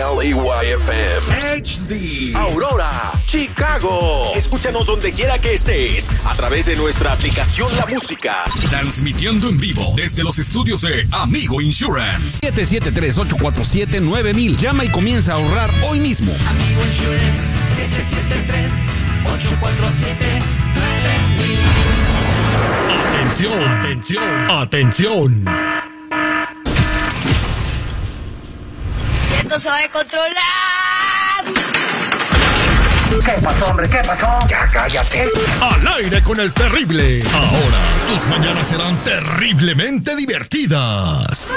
L-E-Y-F-M HD Aurora, Chicago. Escúchanos donde quiera que estés a través de nuestra aplicación La Música. Transmitiendo en vivo desde los estudios de Amigo Insurance. 773-847-9000. Llama y comienza a ahorrar hoy mismo. Amigo Insurance, 773-847-9000. Atención. Esto se va a controlar. ¿Qué pasó, hombre? ¿Qué pasó? Ya cállate. Al aire con el terrible. Ahora tus mañanas serán terriblemente divertidas.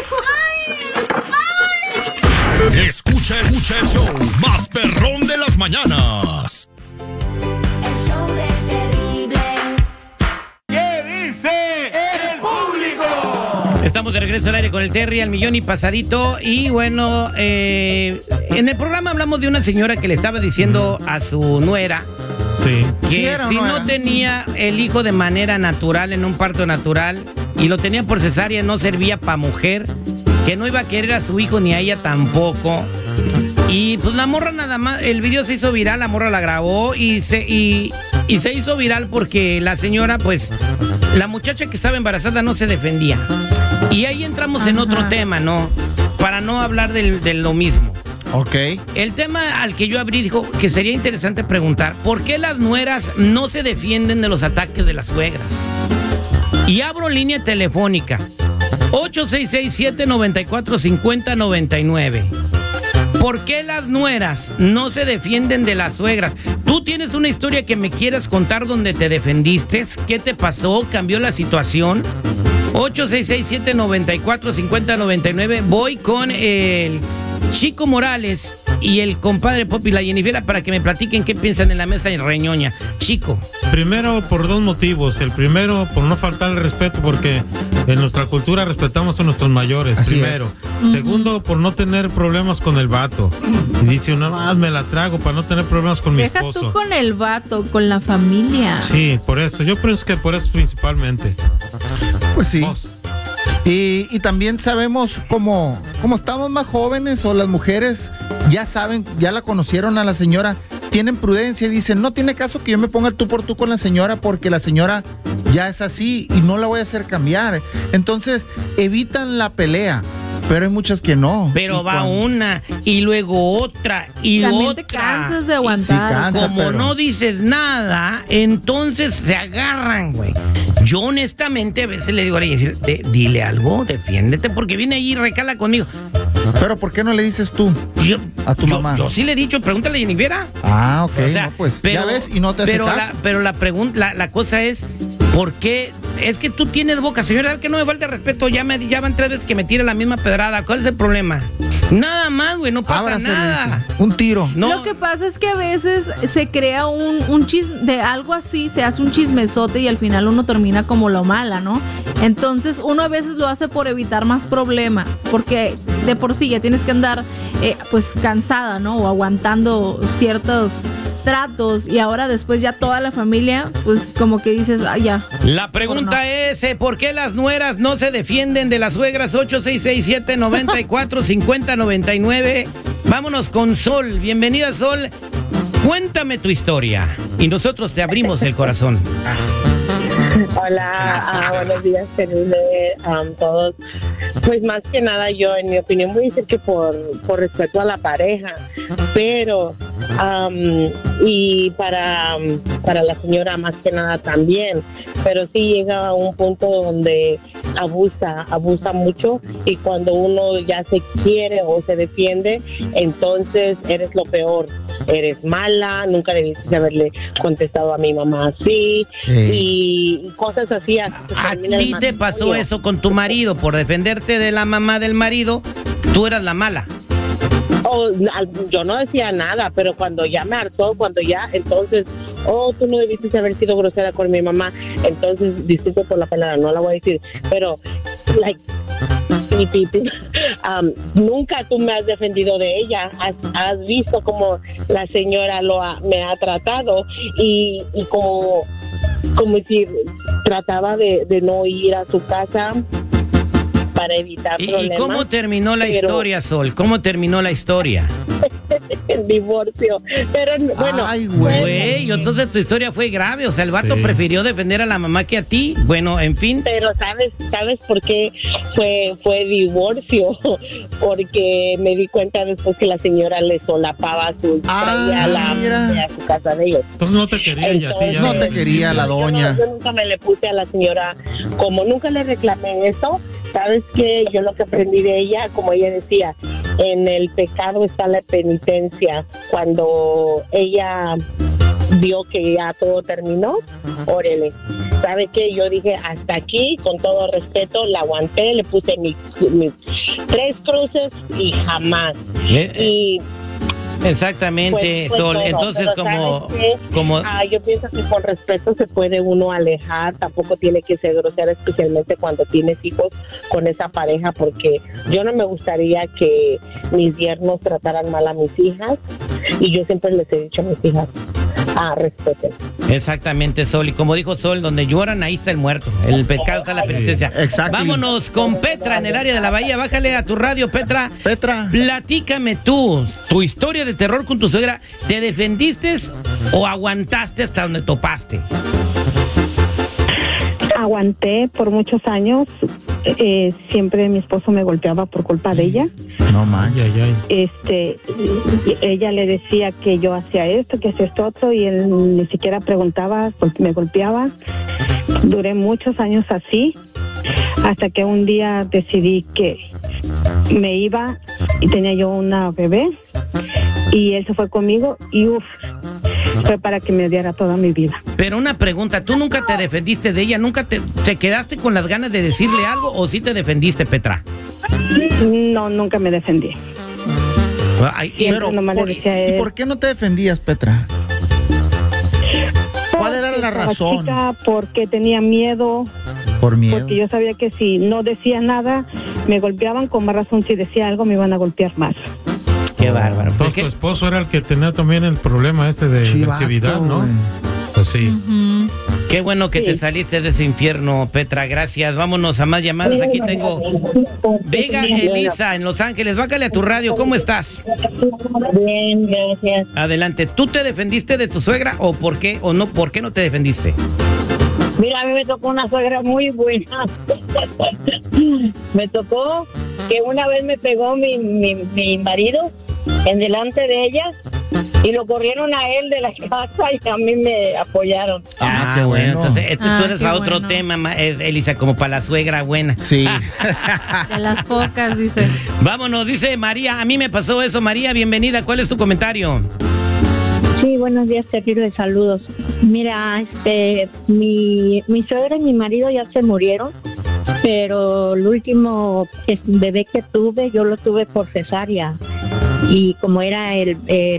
Escucha el show más perrón de las mañanas. El show del terrible. ¿Qué dice el público? Estamos de regreso al aire con el Terry al millón y pasadito. Y bueno, en el programa hablamos de una señora que le estaba diciendo a su nuera que si no tenía el hijo de manera natural, en un parto natural, y lo tenía por cesárea, no servía para mujer, que no iba a querer a su hijo ni a ella tampoco. Y pues la morra nada más, el video se hizo viral, la morra la grabó y se hizo viral porque la señora, pues, la muchacha que estaba embarazada no se defendía. Y ahí entramos en otro tema, ¿no? Para no hablar de lo mismo. Ok. El tema al que yo abrí dijo que sería interesante preguntar, ¿por qué las nueras no se defienden de los ataques de las suegras? Y abro línea telefónica 866-794-5099. ¿Por qué las nueras no se defienden de las suegras? ¿Tú tienes una historia que me quieras contar donde te defendiste? ¿Qué te pasó? ¿Cambió la situación? 866-794-5099. Voy con el Chico Morales y el compadre Popi, la Jennifer, para que me platiquen qué piensan en la mesa de reñoña. Chico. Primero, por dos motivos. El primero, por no faltar el respeto, porque en nuestra cultura respetamos a nuestros mayores. Así primero. es. Segundo, por no tener problemas con el vato. Y dice uno, no, me la trago para no tener problemas con mi Deja esposo. tú con el vato, con la familia. Sí, por eso. Yo pienso que por eso principalmente. Pues sí. Vos. Y también sabemos como estamos más jóvenes o las mujeres ya saben, ya la conocieron a la señora, tienen prudencia y dicen, no tiene caso que yo me ponga el tú por tú con la señora porque la señora ya es así y no la voy a hacer cambiar. Entonces evitan la pelea. Pero hay muchas que no. Pero va una y luego otra y También otra. te cansas de aguantar. Sí, cansa, Como pero no dices nada, entonces se agarran, güey. Yo honestamente a veces le digo a ella, dile algo, defiéndete, porque viene allí y recala conmigo. Pero ¿por qué no le dices tú a tu mamá? Yo sí le he dicho, pregúntale a Jennifer. Ah, ok. O sea, no, pues ya ves y no te hace caso. Pero la pregunta, la cosa es, ¿por qué? Es que tú tienes boca, señora, que no me falta respeto. Ya van 3 veces que me tira la misma pedrada. ¿Cuál es el problema? Nada más, güey, no pasa Ábrase, nada. dice. Un tiro. No. Lo que pasa es que a veces se crea un chisme, de algo así, se hace un chismesote y al final uno termina como lo mala, ¿no? Entonces uno a veces lo hace por evitar más problema, porque de por sí ya tienes que andar pues cansada, ¿no? O aguantando ciertos tratos y ahora después ya toda la familia, pues como que dices, ah, ya. La pregunta es, ¿por qué las nueras no se defienden de las suegras? 866-794-5099. Vámonos con Sol. Bienvenida, Sol. Cuéntame tu historia y nosotros te abrimos el corazón. Hola, buenos días, todos. Pues más que nada yo, en mi opinión, voy a decir que por respeto a la pareja, pero y para la señora más que nada también, pero sí llega a un punto donde abusa mucho y cuando uno ya se quiere o se defiende, entonces eres lo peor. Eres mala, nunca debiste haberle contestado a mi mamá así y cosas así. ¿A ti te pasó eso con tu marido? Por defenderte de la mamá del marido, tú eras la mala. Yo no decía nada, pero cuando ya me hartó, entonces, tú no debiste haber sido grosera con mi mamá, entonces, disculpe por la palabra, no la voy a decir, pero, nunca tú me has defendido de ella, has visto cómo la señora me ha tratado y como si trataba de no ir a su casa para evitar problemas. ¿Y cómo terminó la historia, Sol? ¿Cómo terminó la historia? El divorcio. Pero bueno. Ay, güey. Entonces tu historia fue grave. O sea, el vato prefirió defender a la mamá que a ti. Bueno, en fin. Pero ¿sabes por qué fue divorcio? Porque me di cuenta después que la señora le solapaba traía a su casa de ellos. Entonces no te quería ella, tía. No te quería la doña. Yo nunca me le puse a la señora, como nunca le reclamé eso. ¿Sabes qué? Yo lo que aprendí de ella, como ella decía, en el pecado está la penitencia. Cuando ella vio que ya todo terminó, órale. ¿Sabe qué? Yo dije, hasta aquí, con todo respeto, la aguanté, le puse mis 3 cruces y jamás. Exactamente, pues, Sol. todo. Entonces, como yo pienso que con respeto se puede uno alejar, tampoco tiene que ser grosero, especialmente cuando tienes hijos con esa pareja, porque yo no me gustaría que mis yernos trataran mal a mis hijas, y yo siempre les he dicho a mis hijas, respeten. Exactamente, Sol. Y como dijo Sol, donde lloran, ahí está el muerto. El pecado está la penitencia. Exacto. Vámonos con Petra en el área de la Bahía. Bájale a tu radio, Petra. Platícame tu historia de terror con tu suegra. ¿Te defendiste o aguantaste hasta donde topaste? Aguanté por muchos años. Siempre mi esposo me golpeaba por culpa de ella. No manches. Ella le decía que yo hacía esto, que hacía esto otro, y él ni siquiera preguntaba porque me golpeaba. Duré muchos años así, hasta que un día decidí que me iba, y tenía yo una bebé, y él se fue conmigo, y fue para que me odiara toda mi vida. Pero una pregunta, ¿tú nunca te defendiste de ella? ¿Nunca te quedaste con las ganas de decirle algo o sí te defendiste, Petra? No, nunca me defendí. ¿Y por qué no te defendías, Petra? ¿Cuál era la razón? Porque tenía miedo. ¿Por miedo? Porque yo sabía que si no decía nada, me golpeaban, con más razón si decía algo me iban a golpear más. Qué bárbaro. Entonces tu esposo era el que tenía también el problema de agresividad, ¿no? Pues sí. Qué bueno que te saliste de ese infierno, Petra. Gracias. Vámonos a más llamadas. Aquí tengo Vega Elisa en Los Ángeles. Bájale a tu radio. ¿Cómo estás? Bien, gracias. Adelante. ¿Tú te defendiste de tu suegra o por qué no te defendiste? Mira, a mí me tocó una suegra muy buena. Me tocó que una vez me pegó mi marido en delante de ella y lo corrieron a él de la casa y a mí me apoyaron. Qué bueno. Entonces, tú eres para otro tema, Elisa, como para la suegra buena. Sí. De las pocas, dice. Vámonos, dice María. A mí me pasó eso, María. Bienvenida. ¿Cuál es tu comentario? Sí, buenos días, terribles saludos. Mira, mi suegra y mi marido ya se murieron, pero el último bebé que tuve, yo lo tuve por cesárea. Y como era el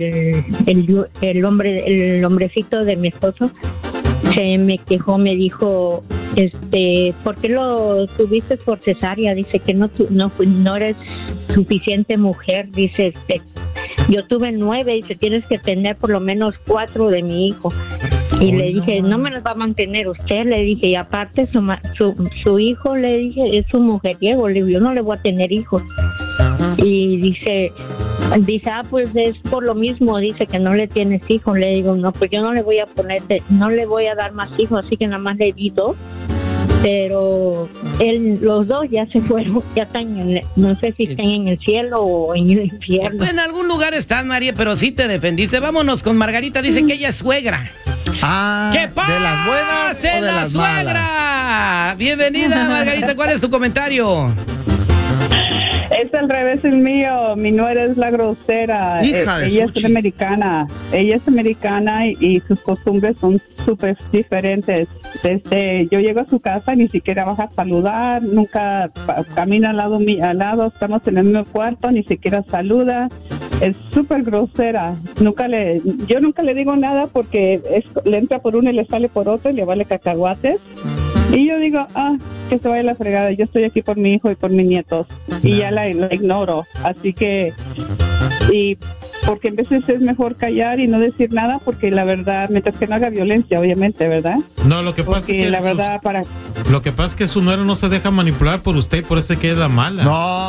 hombrecito de mi esposo, se me quejó, me dijo, ¿por qué lo tuviste por cesárea? Dice que no eres suficiente mujer, dice, yo tuve 9, dice, tienes que tener por lo menos 4 de mi hijo. Y le dije, no me los va a mantener usted, le dije, y aparte su hijo, le dije, es un mujeriego, le digo, yo no le voy a tener hijos. Y dice, pues es por lo mismo, dice que no le tienes hijos. Le digo, no, pues yo no le voy a dar más hijos, así que nada más le di 2. Pero los 2 ya se fueron, ya están, no sé si están en el cielo o en el infierno. En algún lugar están, María, pero sí te defendiste. Vámonos con Margarita, dice que ella es suegra. ¿Qué pasa? ¿De las buenas o de las suegra? Malas? Bienvenida, Margarita, ¿cuál es tu comentario? Es al revés el mío, mi nuera es la grosera. Ella es americana. Ella es americana y sus costumbres son súper diferentes. Yo llego a su casa y ni siquiera baja a saludar, nunca camina al lado, estamos en el mismo cuarto, ni siquiera saluda. Es súper grosera. Yo nunca le digo nada porque le entra por uno y le sale por otro y le vale cacahuates. Y yo digo, que se vaya la fregada, yo estoy aquí por mi hijo y por mis nietos. Y ya la ignoro. Así que, y porque en veces es mejor callar y no decir nada, porque la verdad, mientras que no haga violencia, obviamente, ¿verdad? No, lo que pasa es que la verdad lo que pasa es que su nuera no se deja manipular por usted y por eso que es la mala.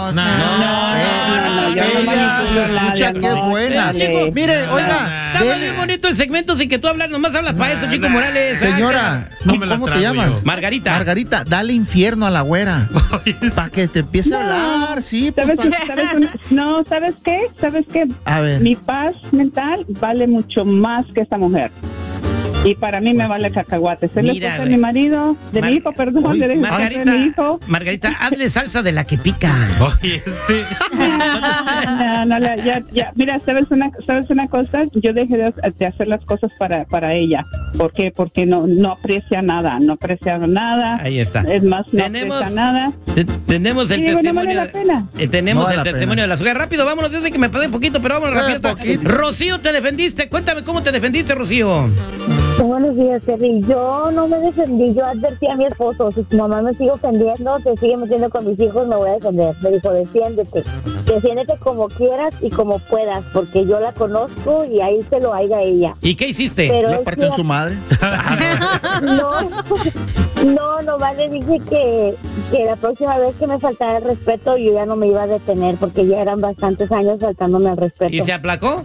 Ella se escucha que es buena. Mire, oiga, está bien bonito el segmento sin que tú hablas, nomás hablas para eso, Chico Morales. Señora, ¿cómo te llamas? Margarita. Margarita, dale infierno a la güera para que te empiece a hablar, sí. ¿Sabes qué? A ver. Mi paz mental vale mucho más que esta mujer. Y para mí me vale cacahuates. Es la esposa de mi marido, de mi hijo, perdón, de mi hijo. Margarita, hazle salsa de la que pica. Oye, ya. Mira, ¿sabes una cosa? Yo dejé de hacer las cosas para ella. ¿Por qué? Porque no aprecia nada, Ahí está. Es más, no aprecia nada. Tenemos el testimonio. No vale la pena. Tenemos el testimonio de la suegra. Rápido, vámonos, desde que me pasé un poquito, pero vámonos rápido. Rocío, te defendiste. Cuéntame cómo te defendiste, Rocío. Buenos días, Terry. Yo no me defendí, yo advertí a mi esposo, si tu mamá me sigue ofendiendo, te sigue metiendo con mis hijos, me voy a defender. Me dijo, defiéndete como quieras y como puedas, porque yo la conozco y ahí se lo haya ella. ¿Y qué hiciste? ¿Le partió en su madre? No, vale, dije que la próxima vez que me faltara el respeto, yo ya no me iba a detener, porque ya eran bastantes años faltándome al respeto. ¿Y se aplacó?